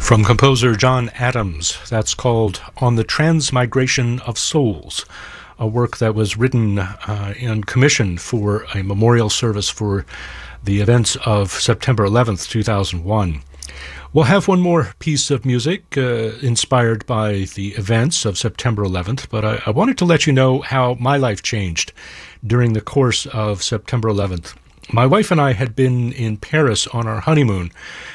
From composer John Adams, that's called On the Transmigration of Souls, a work that was written in commission for a memorial service for the events of September 11th, 2001. We'll have one more piece of music inspired by the events of September 11th, but I wanted to let you know how my life changed during the course of September 11th. My wife and I had been in Paris on our honeymoon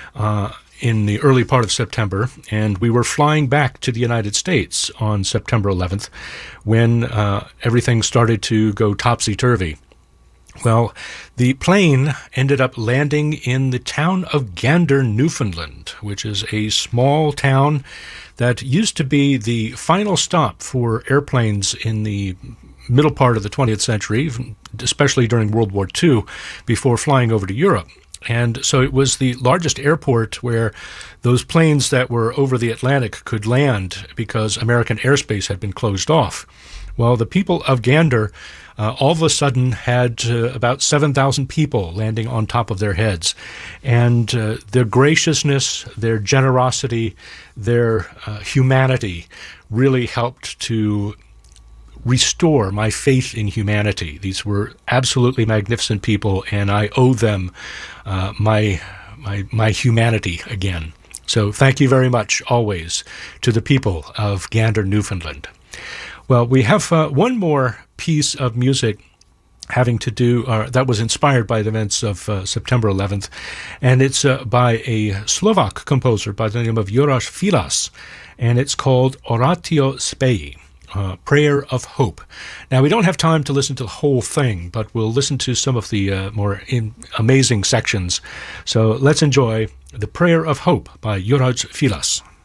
in the early part of September, and we were flying back to the United States on September 11th when everything started to go topsy-turvy. Well, the plane ended up landing in the town of Gander, Newfoundland, which is a small town that used to be the final stop for airplanes in the middle part of the 20th century, especially during World War II, before flying over to Europe. And so it was the largest airport where those planes that were over the Atlantic could land because American airspace had been closed off. Well, the people of Gander all of a sudden had about 7,000 people landing on top of their heads. And their graciousness, their generosity, their humanity really helped to restore my faith in humanity. These were absolutely magnificent people, and I owe them my humanity again. So thank you very much, always, to the people of Gander, Newfoundland. Well, we have one more piece of music having to do, that was inspired by the events of September 11th, and it's by a Slovak composer by the name of Juraj Filas, and it's called Oratio Spei, Prayer of Hope. Now, we don't have time to listen to the whole thing, but we'll listen to some of the more amazing sections. So let's enjoy the Prayer of Hope by Juraj Filas.